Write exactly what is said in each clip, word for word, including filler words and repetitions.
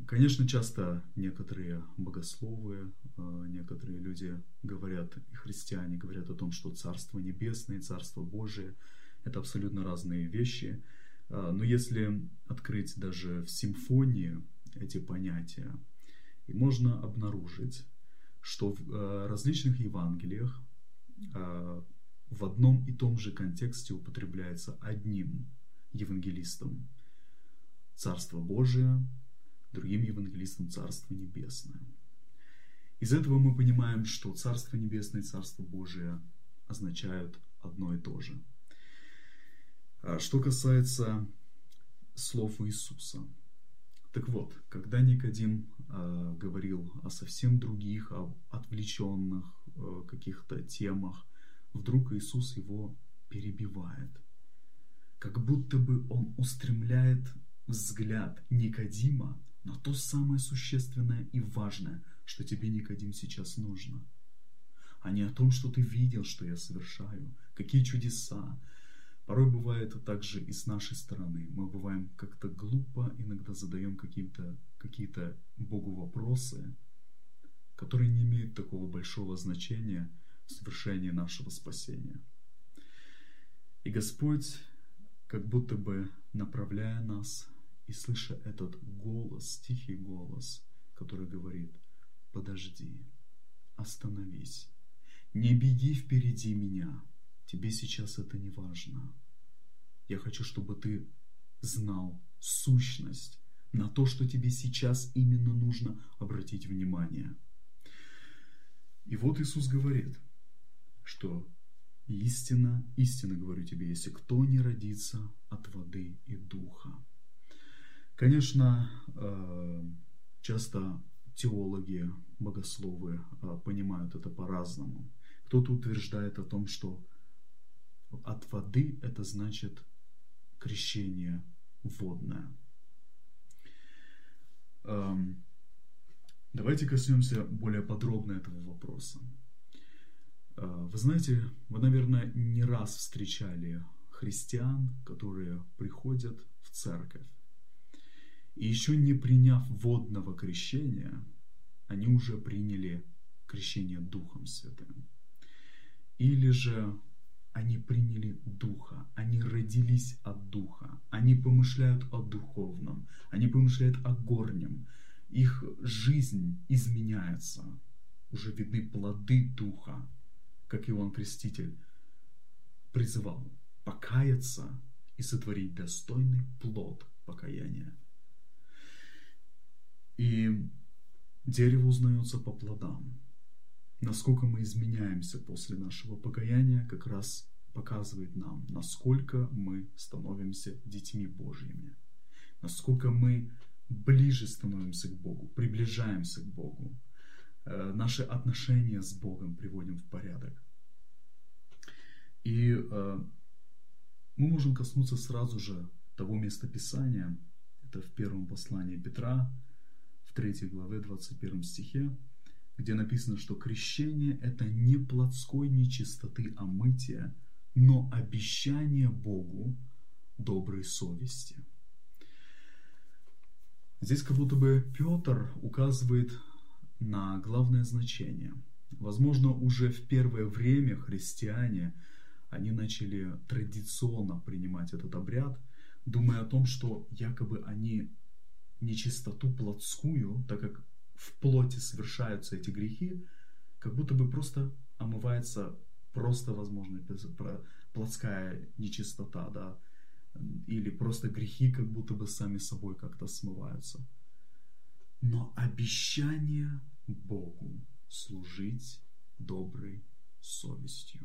Конечно, часто некоторые богословы, некоторые люди говорят, и христиане говорят о том, что Царство Небесное, Царство Божие – это абсолютно разные вещи. Но если открыть даже в симфонии эти понятия, и можно обнаружить, что в различных Евангелиях в одном и том же контексте употребляется одним евангелистом Царство Божие, другим евангелистом Царство Небесное. Из этого мы понимаем, что Царство Небесное и Царство Божие означают одно и то же. Что касается слов Иисуса. Так вот, когда Никодим э, говорил о совсем других, о отвлеченных э, каких-то темах, вдруг Иисус его перебивает. Как будто бы он устремляет взгляд Никодима на то самое существенное и важное, что тебе, Никодим, сейчас нужно. А не о том, что ты видел, что я совершаю, какие чудеса. Порой бывает также и с нашей стороны. Мы бываем как-то глупо, иногда задаем какие-то, какие-то Богу вопросы, которые не имеют такого большого значения в совершении нашего спасения. И Господь, как будто бы направляя нас, и слыша этот голос, тихий голос, который говорит: подожди, остановись, не беги впереди меня, тебе сейчас это не важно. Я хочу, чтобы ты знал сущность на то, что тебе сейчас именно нужно обратить внимание. И вот Иисус говорит, что истина, истинно говорю тебе, если кто не родится от воды и духа. Конечно, часто теологи, богословы понимают это по-разному. Кто-то утверждает о том, что от воды это значит крещение водное. Давайте коснемся более подробно этого вопроса. Вы знаете, вы, наверное, не раз встречали христиан, которые приходят в церковь. И еще не приняв водного крещения, они уже приняли крещение Духом Святым. Или же они приняли Духа, они родились от Духа, они помышляют о духовном, они помышляют о горнем, их жизнь изменяется, уже видны плоды Духа, как Иоанн Креститель призывал покаяться и сотворить достойный плод покаяния. И дерево узнается по плодам. Насколько мы изменяемся после нашего покаяния, как раз показывает нам, насколько мы становимся детьми Божьими, насколько мы ближе становимся к Богу, приближаемся к Богу, наши отношения с Богом приводим в порядок. И мы можем коснуться сразу же того местописания, это в первом послании Петра, в третьей главе, двадцать первом стихе, где написано, что крещение – это не плотской нечистоты омытия, но обещание Богу доброй совести. Здесь как будто бы Петр указывает на главное значение. Возможно, уже в первое время христиане, они начали традиционно принимать этот обряд, думая о том, что якобы они нечистоту плотскую, так как в плоти совершаются эти грехи, как будто бы просто омывается просто, возможно, плотская нечистота, да, или просто грехи как будто бы сами собой как-то смываются. Но обещание Богу служить доброй совестью.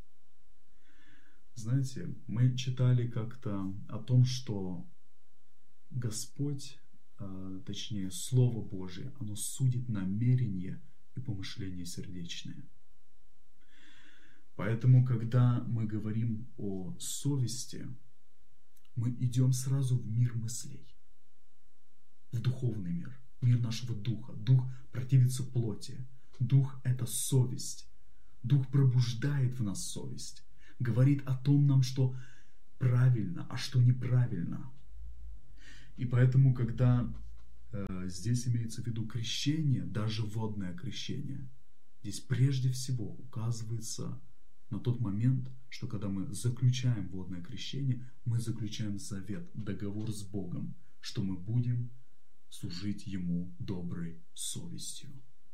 Знаете, мы читали как-то о том, что Господь, точнее, Слово Божие, оно судит намерения и помышления сердечные. Поэтому, когда мы говорим о совести, мы идем сразу в мир мыслей, в духовный мир, мир нашего духа. Дух противится плоти. Дух – это совесть. Дух пробуждает в нас совесть, говорит о том нам, что правильно, а что неправильно. И поэтому, когда здесь имеется в виду крещение, даже водное крещение. Здесь прежде всего указывается на тот момент, что когда мы заключаем водное крещение, мы заключаем завет, договор с Богом, что мы будем служить Ему доброй совестью.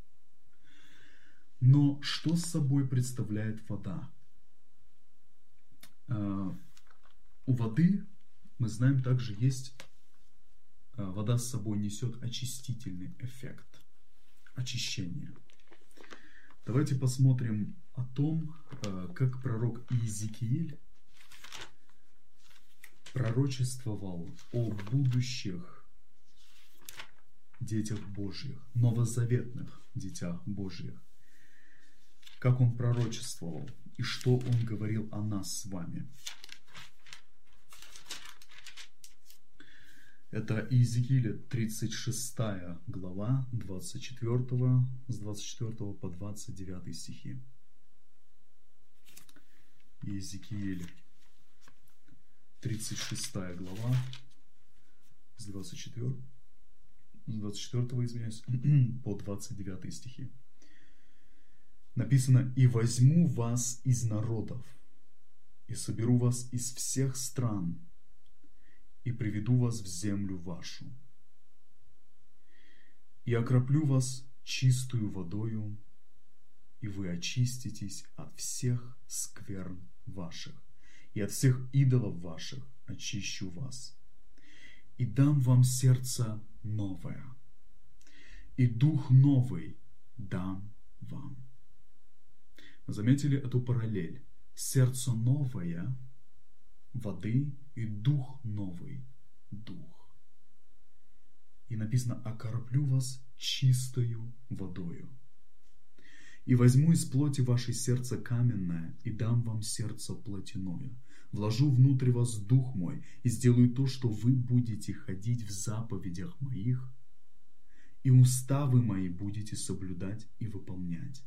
Но что с собой представляет вода? У воды, мы знаем, также есть, вода с собой несет очистительный эффект, очищение. Давайте посмотрим о том, как пророк Иезекииль пророчествовал о будущих детях Божьих, новозаветных детях Божьих. Как он пророчествовал и что он говорил о нас с вами. Это Иезекииля тридцать шестая глава, двадцать четвёртого, с двадцать четвёртого по двадцать девятый стихи. Иезекииль тридцать шестая глава, с двадцать четвёртого, с двадцать четвёртого, извиняюсь, по двадцать девятый стихи. Написано: «И возьму вас из народов, и соберу вас из всех стран, и приведу вас в землю вашу, и окроплю вас чистую водою, и вы очиститесь от всех скверн ваших, и от всех идолов ваших очищу вас, и дам вам сердце новое, и дух новый дам вам». Заметили эту параллель? Сердце новое воды и дух новый дух. И написано: «Окроплю вас чистою водою, и возьму из плоти вашей сердце каменное, и дам вам сердце плотяное. Вложу внутрь вас дух мой, и сделаю то, что вы будете ходить в заповедях моих, и уставы мои будете соблюдать и выполнять».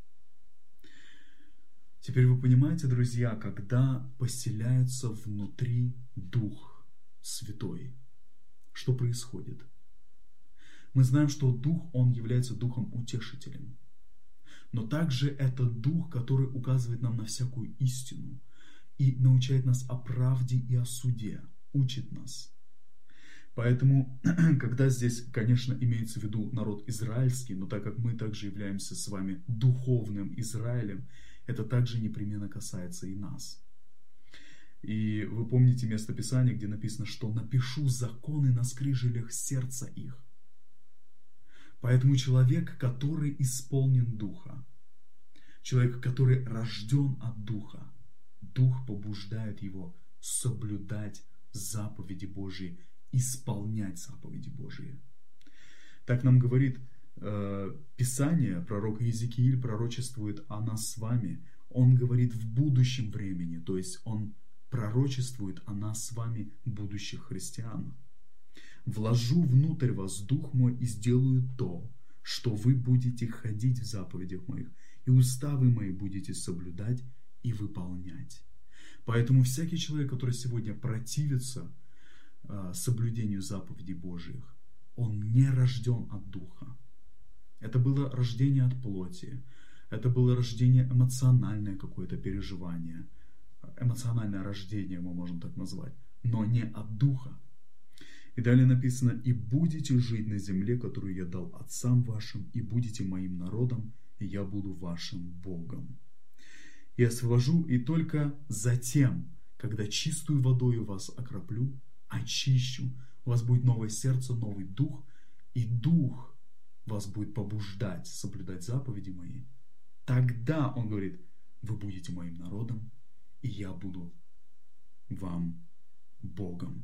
Теперь вы понимаете, друзья, когда поселяется внутри Дух Святой, что происходит? Мы знаем, что Дух, Он является Духом Утешителем. Но также это Дух, который указывает нам на всякую истину и научает нас о правде и о суде, учит нас. Поэтому, когда здесь, конечно, имеется в виду народ израильский, но так как мы также являемся с вами духовным Израилем, это также непременно касается и нас. И вы помните место Писания, где написано, что «напишу законы на скрижалях сердца их». Поэтому человек, который исполнен Духа, человек, который рожден от Духа, Дух побуждает его соблюдать заповеди Божьи, исполнять заповеди Божьи. Так нам говорит Писание, пророк Иезекииль пророчествует о нас с вами. Он говорит в будущем времени, то есть он пророчествует о нас с вами, будущих христиан. «Вложу внутрь вас дух мой и сделаю то, что вы будете ходить в заповедях моих, и уставы мои будете соблюдать и выполнять». Поэтому всякий человек, который сегодня противится соблюдению заповедей Божьих, он не рожден от Духа. Это было рождение от плоти, это было рождение эмоциональное какое-то переживание, эмоциональное рождение мы можем так назвать, но не от Духа. И далее написано: «И будете жить на земле, которую я дал отцам вашим, и будете моим народом, и я буду вашим Богом. И освобожу, и только затем, когда чистую водою вас окроплю, очищу, у вас будет новое сердце, новый дух, и дух вас будет побуждать соблюдать заповеди мои, тогда, он говорит, вы будете моим народом, и я буду вам Богом.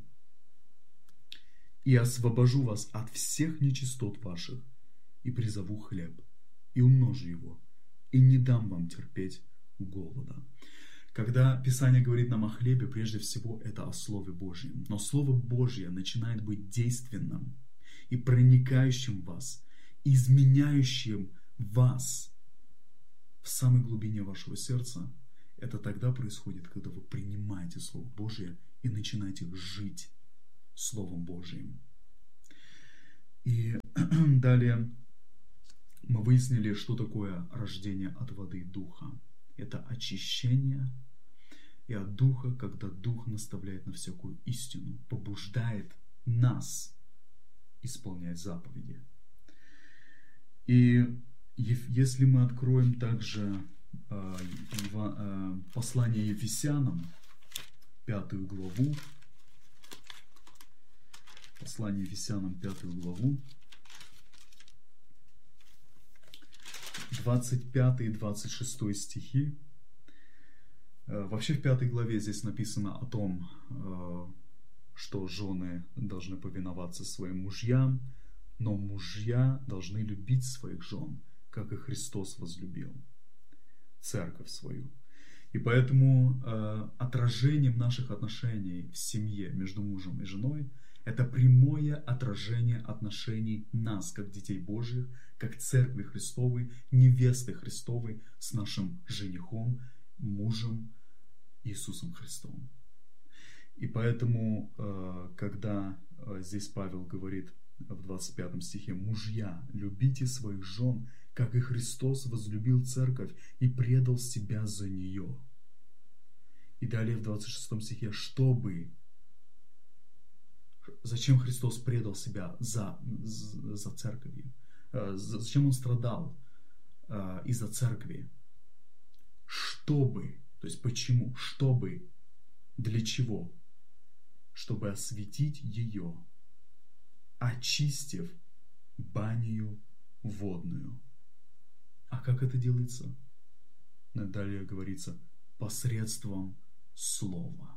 И освобожу вас от всех нечистот ваших, и призову хлеб, и умножу его, и не дам вам терпеть голода». Когда Писание говорит нам о хлебе, прежде всего это о Слове Божьем. Но Слово Божье начинает быть действенным и проникающим в вас, изменяющим вас в самой глубине вашего сердца. Это тогда происходит, когда вы принимаете Слово Божье и начинаете жить Словом Божьим. И далее мы выяснили, что такое рождение от воды и духа. Это очищение и от духа, когда дух наставляет на всякую истину, побуждает нас исполнять заповеди. И если мы откроем также э, э, послание Ефесянам, пятую главу, послание Ефесянам, пятую главу, двадцать пятый и двадцать шестой стихи. Вообще в пятой главе здесь написано о том, что жены должны повиноваться своим мужьям, но мужья должны любить своих жен, как и Христос возлюбил церковь свою. И поэтому отражением наших отношений в семье между мужем и женой это прямое отражение отношений нас, как детей Божьих, как Церкви Христовой, невесты Христовой с нашим женихом, мужем Иисусом Христом. И поэтому, когда здесь Павел говорит в двадцать пятом стихе: «Мужья, любите своих жен, как и Христос возлюбил Церковь и предал себя за нее». И далее в двадцать шестом стихе: «Чтобы...» Зачем Христос предал себя за, за церковью? Зачем Он страдал из-за церкви? Чтобы, то есть почему? Чтобы, для чего? Чтобы осветить ее, очистив банию водную. А как это делается? Далее говорится: посредством слова.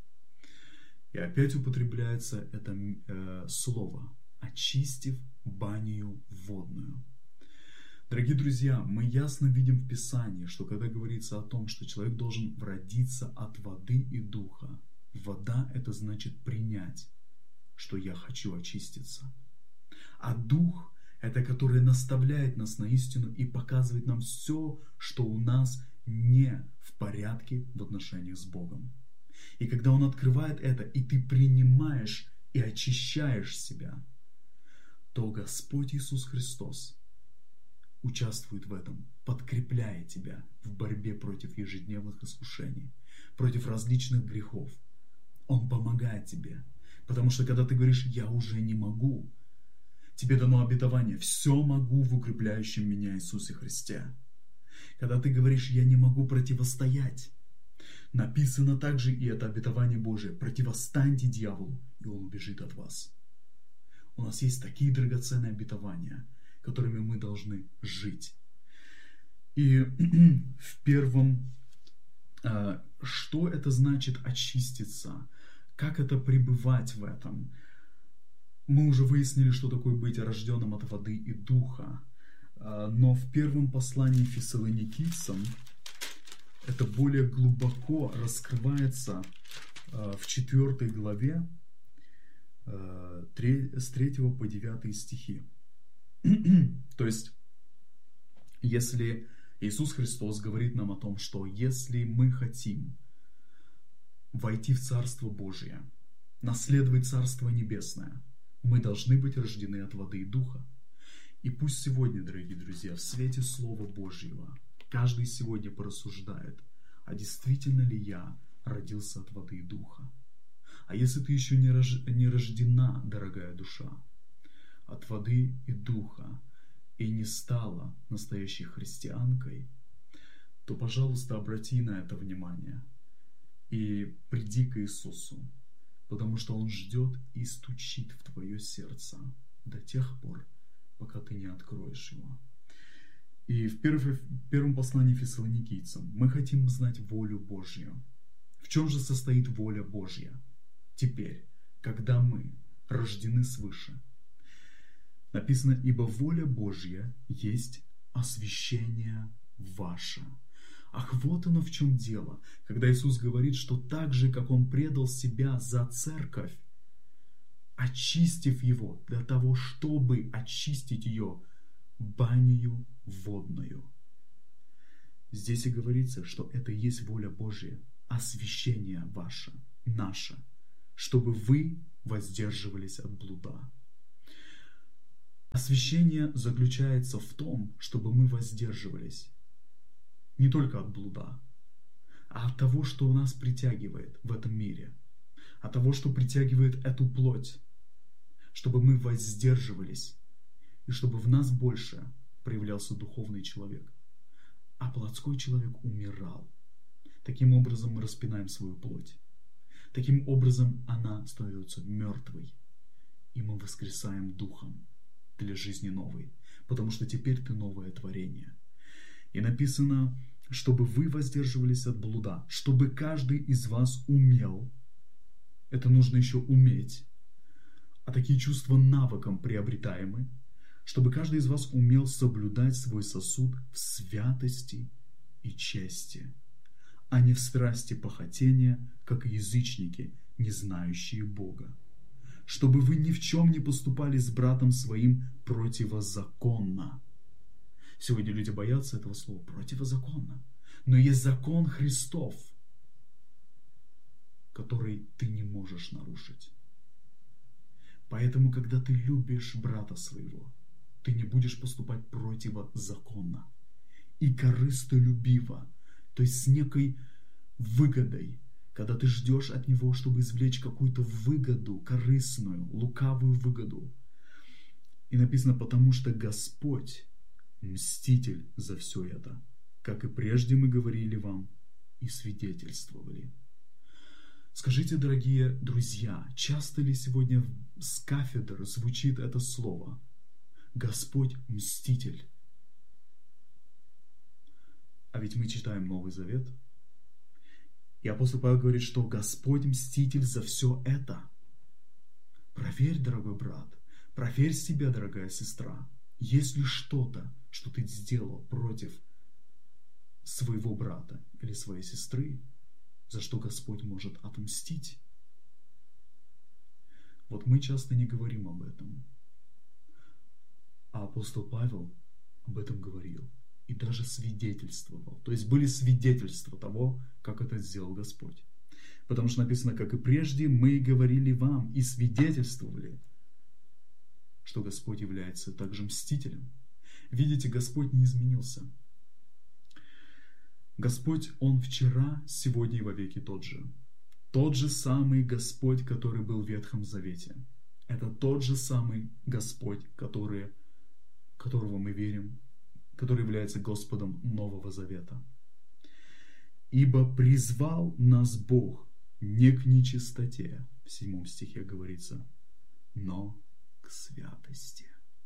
И опять употребляется это э, слово: очистив банию водную. Дорогие друзья, мы ясно видим в Писании, что когда говорится о том, что человек должен родиться от воды и духа, вода — это значит принять, что я хочу очиститься. А дух — это который наставляет нас на истину и показывает нам все, что у нас не в порядке в отношениях с Богом. И когда Он открывает это, и ты принимаешь и очищаешь себя, то Господь Иисус Христос участвует в этом, подкрепляя тебя в борьбе против ежедневных искушений, против различных грехов. Он помогает тебе, потому что когда ты говоришь: «Я уже не могу», тебе дано обетование: «Все могу в укрепляющем меня Иисусе Христе». Когда ты говоришь: «Я не могу противостоять», написано также, и это обетование Божие: «Противостаньте дьяволу, и он убежит от вас». У нас есть такие драгоценные обетования, которыми мы должны жить. И в первом, что это значит очиститься, как это пребывать в этом? Мы уже выяснили, что такое быть рожденным от воды и духа. Но в первом послании Фессалоникийцам это более глубоко раскрывается в четвёртой главе с третьего по девятый стихи. То есть, если Иисус Христос говорит нам о том, что если мы хотим войти в Царство Божие, наследовать Царство Небесное, мы должны быть рождены от воды и духа. И пусть сегодня, дорогие друзья, в свете Слова Божьего каждый сегодня порассуждает: а действительно ли я родился от воды и духа? А если ты еще не, рож... не рождена, дорогая душа, от воды и духа, и не стала настоящей христианкой, то, пожалуйста, обрати на это внимание и приди к Иисусу, потому что Он ждет и стучит в твое сердце до тех пор, пока ты не откроешь его. И в первом послании Фессалоникийцам мы хотим знать волю Божью. В чем же состоит воля Божья? Теперь, когда мы рождены свыше, написано: «Ибо воля Божья есть освящение ваше». Ах, вот оно в чем дело, когда Иисус говорит, что так же, как Он предал себя за церковь, очистив его для того, чтобы очистить ее банию водную. Здесь и говорится, что это и есть воля Божья, освящение ваше, наше, чтобы вы воздерживались от блуда. Освящение заключается в том, чтобы мы воздерживались не только от блуда, а от того, что нас притягивает в этом мире, от того, что притягивает эту плоть, чтобы мы воздерживались, и чтобы в нас больше проявлялся духовный человек, а плотской человек умирал. Таким образом мы распинаем свою плоть. Таким образом она становится мертвой, и мы воскресаем духом для жизни новой, потому что теперь ты новое творение. И написано, чтобы вы воздерживались от блуда, чтобы каждый из вас умел. Это нужно еще уметь. А такие чувства навыком приобретаемы, чтобы каждый из вас умел соблюдать свой сосуд в святости и чести, а не в страсти похотения, как язычники, не знающие Бога. Чтобы вы ни в чем не поступали с братом своим противозаконно. Сегодня люди боятся этого слова «противозаконно». Но есть закон Христов, который ты не можешь нарушить. Поэтому, когда ты любишь брата своего, ты не будешь поступать противозаконно и корыстолюбиво, то есть с некой выгодой, когда ты ждешь от него, чтобы извлечь какую-то выгоду, корыстную, лукавую выгоду. И написано, потому что Господь мститель за все это, как и прежде мы говорили вам и свидетельствовали. Скажите, дорогие друзья, часто ли сегодня с кафедр звучит это слово? Господь мститель. А ведь мы читаем Новый Завет, и апостол Павел говорит, что Господь мститель за все это. Проверь, дорогой брат, проверь себя, дорогая сестра. Есть ли что-то, что ты сделал против своего брата или своей сестры, за что Господь может отмстить? Вот мы часто не говорим об этом. А апостол Павел об этом говорил и даже свидетельствовал. То есть были свидетельства того, как это сделал Господь. Потому что написано, как и прежде мы говорили вам и свидетельствовали, что Господь является также мстителем. Видите, Господь не изменился. Господь, Он вчера, сегодня и вовеки тот же. Тот же самый Господь, который был в Ветхом Завете. Это тот же самый Господь, который, которого мы верим, который является Господом Нового Завета. «Ибо призвал нас Бог не к нечистоте», в седьмом стихе говорится, «но к святости».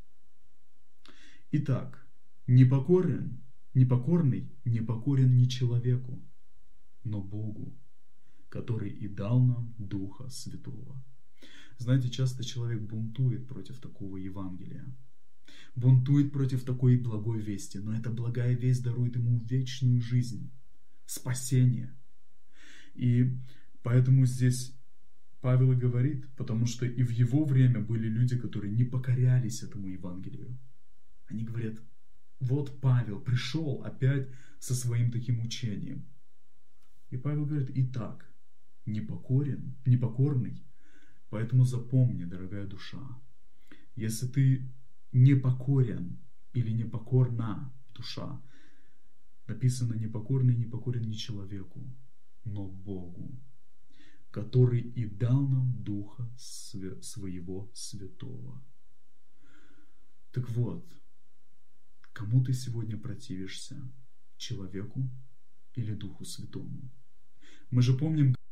Итак, непокорен, непокорный не покорен не человеку, но Богу, который и дал нам Духа Святого. Знаете, часто человек бунтует против такого Евангелия, бунтует против такой благой вести, но эта благая весть дарует ему вечную жизнь, спасение. И поэтому здесь Павел и говорит, потому что и в его время были люди, которые не покорялись этому Евангелию. Они говорят, вот Павел пришел опять со своим таким учением. И Павел говорит, итак, непокорен, непокорный, поэтому запомни, дорогая душа, если ты непокорен или непокорна душа, написано, непокорный не покорен не человеку, но Богу, который и дал нам Духа Своего Святого. Так вот, кому ты сегодня противишься? Человеку или Духу Святому? Мы же помним,